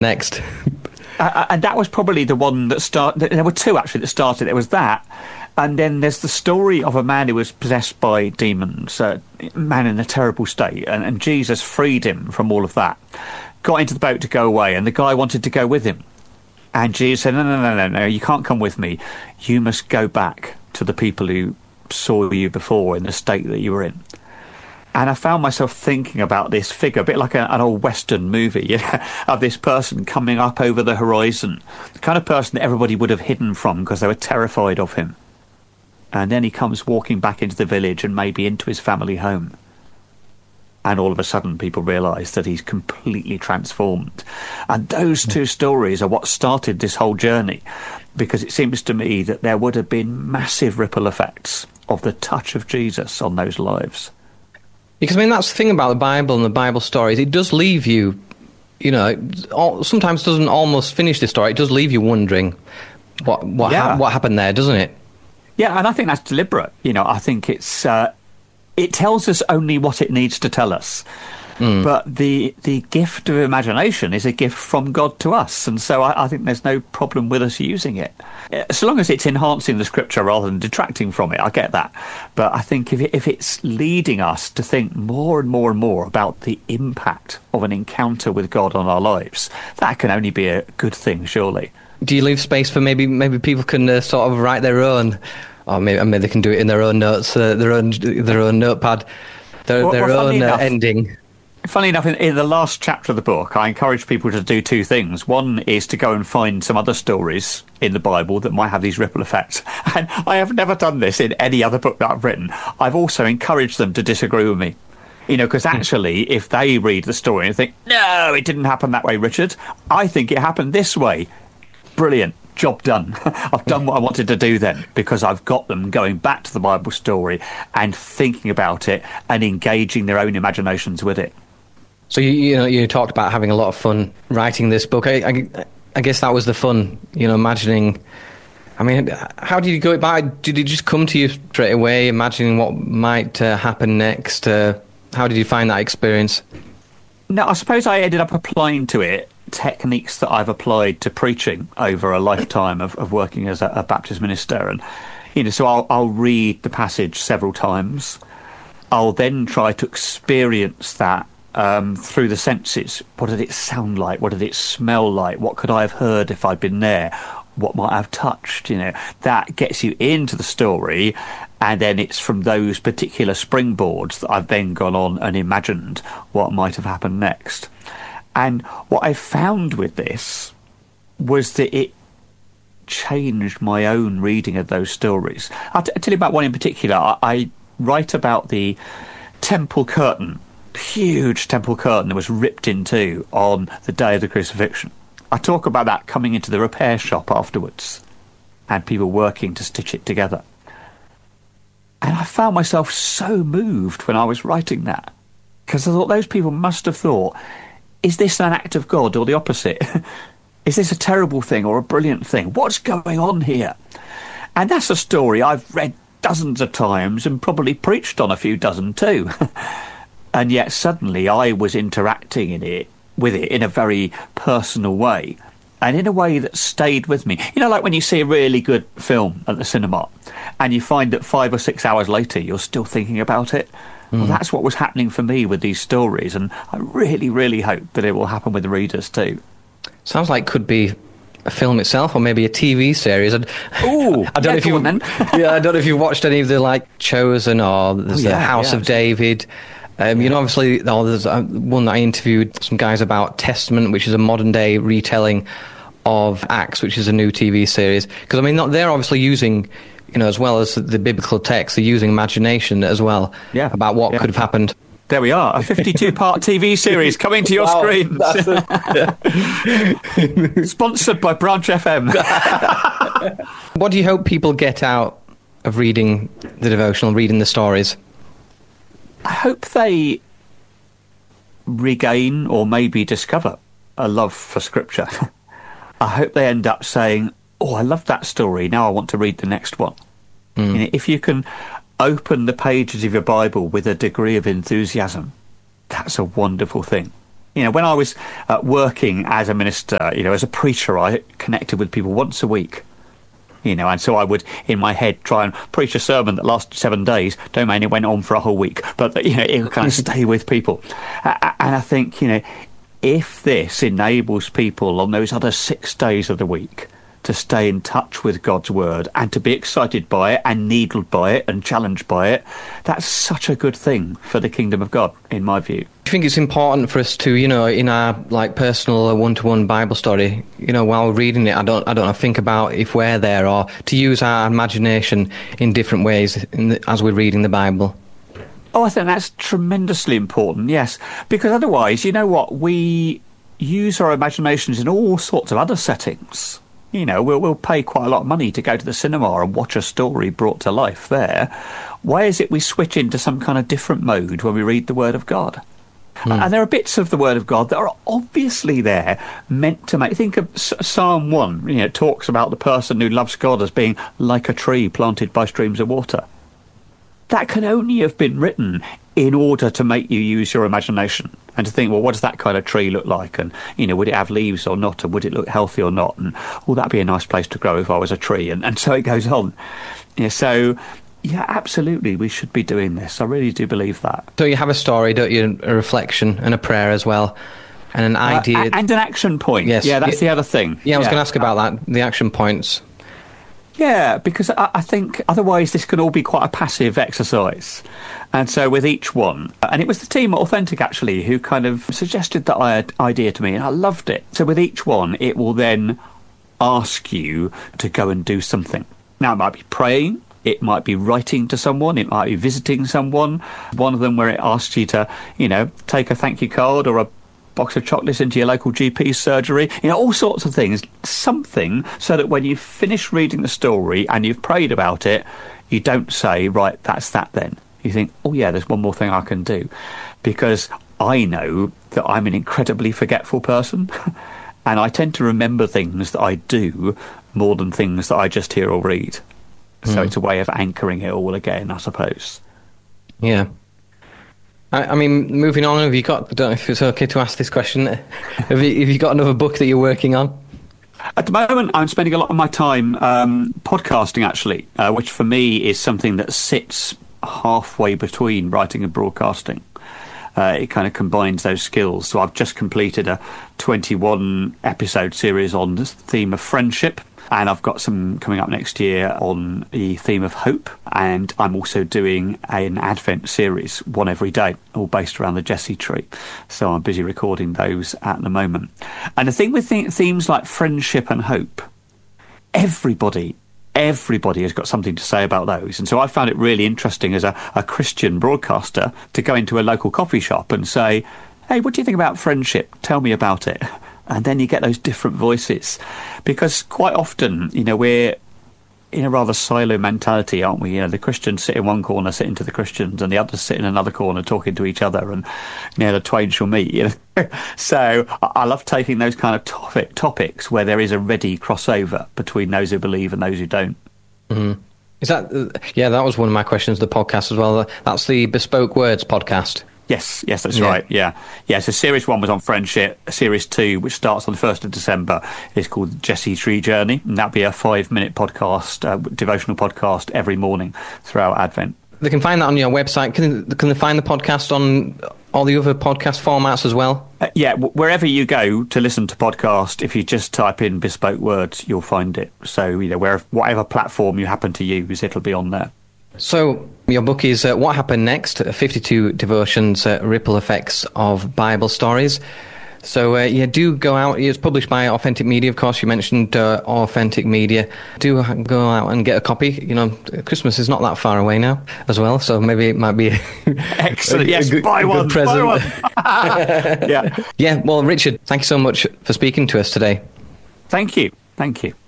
next. And that was probably the one that started. There were two actually that started. There was that, and then there's the story of a man who was possessed by demons, a man in a terrible state, and Jesus freed him from all of that. Got into the boat to go away, and the guy wanted to go with him, and Jesus said, "No, you can't come with me. You must go back to the people who saw you before in the state that you were in." And I found myself thinking about this figure, a bit like an old Western movie, you know, of this person coming up over the horizon, the kind of person that everybody would have hidden from because they were terrified of him. And then he comes walking back into the village and maybe into his family home. And all of a sudden people realise that he's completely transformed. And those two stories are what started this whole journey, because it seems to me that there would have been massive ripple effects of the touch of Jesus on those lives. Because, I mean, that's the thing about the Bible and the Bible stories. It does leave you, you know, sometimes doesn't almost finish the story. It does leave you wondering what happened there, doesn't it? Yeah, and I think that's deliberate. You know, I think it's it tells us only what it needs to tell us. But the gift of imagination is a gift from God to us, and so I think there's no problem with us using it, so long as it's enhancing the scripture rather than detracting from it. I get that, but I think if it's leading us to think more and more and more about the impact of an encounter with God on our lives, that can only be a good thing, surely. Do you leave space for maybe people can sort of write their own, or maybe they can do it in their own notes, their own notepad, their own ending? Funny enough, in the last chapter of the book, I encourage people to do two things. One is to go and find some other stories in the Bible that might have these ripple effects. And I have never done this in any other book that I've written. I've also encouraged them to disagree with me. You know, because actually, if they read the story and think, no, it didn't happen that way, Richard, I think it happened this way. Brilliant. Job done. I've done what I wanted to do then, because I've got them going back to the Bible story and thinking about it and engaging their own imaginations with it. So you talked about having a lot of fun writing this book. I guess that was the fun, you know, imagining. I mean, how did you go about? Did it just come to you straight away, imagining what might happen next? How did you find that experience? No, I suppose I ended up applying to it techniques that I've applied to preaching over a lifetime of working as a Baptist minister, and you know, so I'll read the passage several times. I'll then try to experience that through the senses. What did it sound like? What did it smell like? What could I have heard if I'd been there? What might I have touched? You know, that gets you into the story, and then it's from those particular springboards that I've then gone on and imagined what might have happened next. And what I found with this was that it changed my own reading of those stories. I'll tell you about one in particular. I write about the temple curtain, huge temple curtain that was ripped in two on the day of the crucifixion. I talk about that coming into the repair shop afterwards and people working to stitch it together. And I found myself so moved when I was writing that, because I thought those people must have thought, is this an act of God or the opposite? Is this a terrible thing or a brilliant thing? What's going on here? And that's a story I've read dozens of times and probably preached on a few dozen too. And yet suddenly I was interacting with it in a very personal way, and in a way that stayed with me. You know, like when you see a really good film at the cinema and you find that 5 or 6 hours later you're still thinking about it. Well, that's what was happening for me with these stories, and I really, really hope that it will happen with the readers too. Sounds like could be a film itself, or maybe a TV series. Oh, I don't know if you've watched any of the like Chosen, or there's the House of David. You know, obviously, there's one that I interviewed some guys about, Testament, which is a modern-day retelling of Acts, which is a new TV series. Because, I mean, they're obviously using, you know, as well as the biblical text, they're using imagination as well about what could have happened. There we are, a 52-part TV series coming to your screens. Sponsored by Branch FM. What do you hope people get out of reading the devotional, reading the stories? I hope they regain or maybe discover a love for Scripture. I hope they end up saying, oh, I love that story, now I want to read the next one. You know, if you can open the pages of your Bible with a degree of enthusiasm, that's a wonderful thing. When I was working as a minister, as a preacher, I connected with people once a week. And so I would, in my head, try and preach a sermon that lasted 7 days. Don't mind, it went on for a whole week. But, it would kind of stay with people. And I think, if this enables people on those other 6 days of the week to stay in touch with God's word and to be excited by it and needled by it and challenged by it, that's such a good thing for the kingdom of God, in my view. I think it's important for us to, in our personal one-to-one Bible study, while reading it, I don't think about if we're there, or to use our imagination in different ways as we're reading the Bible. Oh, I think that's tremendously important, yes, because otherwise, we use our imaginations in all sorts of other settings. We'll pay quite a lot of money to go to the cinema and watch a story brought to life there. Why is it we switch into some kind of different mode when we read the Word of God? And there are bits of the Word of God that are obviously there, meant to make... Think of Psalm 1, it talks about the person who loves God as being like a tree planted by streams of water. That can only have been written in order to make you use your imagination and to think, well, what does that kind of tree look like? And, would it have leaves or not? And would it look healthy or not? And, that'd be a nice place to grow if I was a tree. And so it goes on. So, yeah, absolutely, we should be doing this. I really do believe that. So you have a story, don't you? A reflection and a prayer as well. And an idea. And an action point. Yes. Yeah, that's the other thing. Yeah, I was going to ask about that, the action points. Yeah, because I think otherwise this could all be quite a passive exercise. And so with each one, and it was the team at Authentic actually who kind of suggested that idea to me, and I loved it. So with each one, it will then ask you to go and do something. Now, it might be praying, it might be writing to someone, it might be visiting someone. One of them where it asks you to, take a thank you card or a box of chocolates into your local GP surgery, all sorts of things. Something so that when you finish reading the story and you've prayed about it, you don't say, right, that's that then. You think, oh yeah, there's one more thing I can do. Because I know that I'm an incredibly forgetful person and I tend to remember things that I do more than things that I just hear or read. So it's a way of anchoring it all again, I suppose. Yeah. I mean, moving on, I don't know if it's okay to ask this question. Have you got another book that you're working on? At the moment, I'm spending a lot of my time podcasting, actually, which for me is something that sits halfway between writing and broadcasting. It kind of combines those skills. So I've just completed a 21-episode series on the theme of friendship. And I've got some coming up next year on the theme of hope. And I'm also doing an Advent series, one every day, all based around the Jesse tree. So I'm busy recording those at the moment. And the thing with themes like friendship and hope, everybody has got something to say about those. And so I found it really interesting as a Christian broadcaster to go into a local coffee shop and say, hey, what do you think about friendship? Tell me about it. And then you get those different voices. Because quite often, we're in a rather silo mentality, aren't we? The Christians sit in one corner, sitting to the Christians, and the others sit in another corner, talking to each other, and the twain shall meet. So I love taking those kind of topics where there is a ready crossover between those who believe and those who don't. Mm-hmm. Is that? That was one of my questions. The podcast as well. That's the Bespoke Words podcast. Yes, that's right. Yeah. So series 1 was on friendship. Series 2, which starts on the 1st of December, is called Jesse Tree Journey, and that'll be a 5-minute podcast, devotional podcast every morning throughout Advent. They can find that on your website. Can they find the podcast on all the other podcast formats as well? Wherever you go to listen to podcast, if you just type in Bespoke Words, you'll find it. So whatever platform you happen to use, it'll be on there. So your book is What Happened Next, 52 Devotions, Ripple Effects of Bible Stories. So do go out. It's published by Authentic Media, of course. You mentioned Authentic Media. Do go out and get a copy. Christmas is not that far away now as well, so maybe it might be excellent. Buy one. Yeah. Well, Richard, thank you so much for speaking to us today. Thank you.